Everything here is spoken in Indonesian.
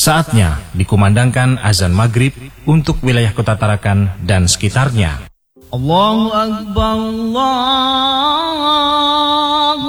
Saatnya dikumandangkan azan maghrib untuk wilayah Kota Tarakan dan sekitarnya. Allahu Akbar, Allahu